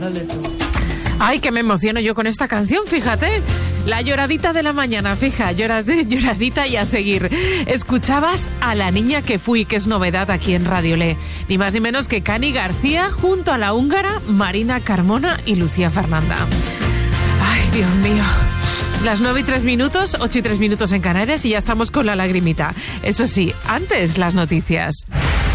Ay, que me emociono yo con esta canción, fíjate. La lloradita de la mañana, fija, lloradita y a seguir. Escuchabas a La niña que fui, que es novedad aquí en Radio Le. Ni más ni menos que Cani García junto a la húngara Marina Carmona y Lucía Fernanda. Ay, Dios mío. Las 9:03, 8:03 en Canarias y ya estamos con la lagrimita. Eso sí, antes las noticias.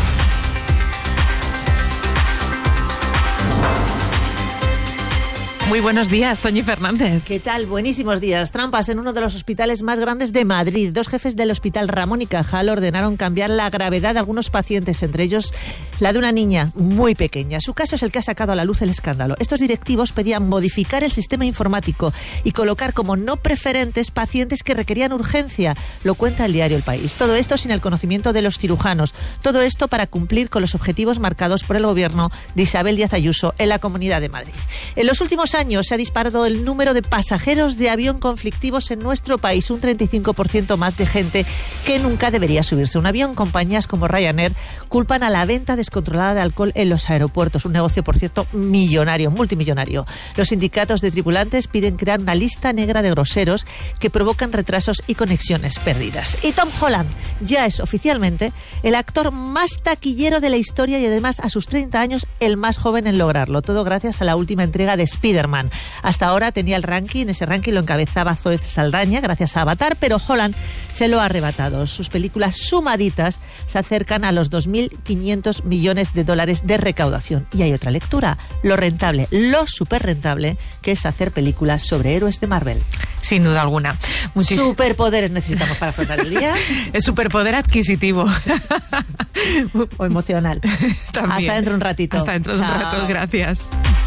Muy buenos días, Toñi Fernández. ¿Qué tal? Buenísimos días. Trampas en uno de los hospitales más grandes de Madrid. 2 jefes del Hospital Ramón y Cajal ordenaron cambiar la gravedad de algunos pacientes, entre ellos la de una niña muy pequeña. Su caso es el que ha sacado a la luz el escándalo. Estos directivos pedían modificar el sistema informático y colocar como no preferentes pacientes que requerían urgencia. Lo cuenta el diario El País. Todo esto sin el conocimiento de los cirujanos. Todo esto para cumplir con los objetivos marcados por el gobierno de Isabel Díaz Ayuso en la Comunidad de Madrid. En los últimos años se ha disparado el número de pasajeros de avión conflictivos en nuestro país, un 35% más de gente que nunca debería subirse a un avión. Compañías como Ryanair culpan a la venta descontrolada de alcohol en los aeropuertos, un negocio, por cierto, millonario, multimillonario. Los sindicatos de tripulantes piden crear una lista negra de groseros que provocan retrasos y conexiones perdidas. Y Tom Holland ya es oficialmente el actor más taquillero de la historia y además a sus 30 años el más joven en lograrlo. Todo gracias a la última entrega de Spider-Man. Hasta ahora tenía el ranking, ese ranking lo encabezaba Zoe Saldaña gracias a Avatar, pero Holland se lo ha arrebatado. Sus películas sumaditas se acercan a los 2.500 millones de dólares de recaudación. Y hay otra lectura, lo rentable, lo súper rentable, que es hacer películas sobre héroes de Marvel. Sin duda alguna. Superpoderes necesitamos para afrontar el día. Es superpoder adquisitivo. O emocional. También. Hasta dentro de un ratito. Hasta dentro de un rato, gracias.